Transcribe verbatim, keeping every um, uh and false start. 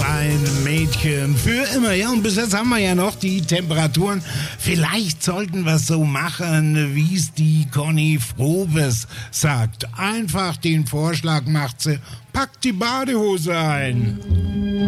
ein Mädchen für immer. Ja, und bis jetzt haben wir ja noch die Temperaturen. Vielleicht sollten wir es so machen, wie es die Conny Frobes sagt. Einfach den Vorschlag macht sie, packt die Badehose ein.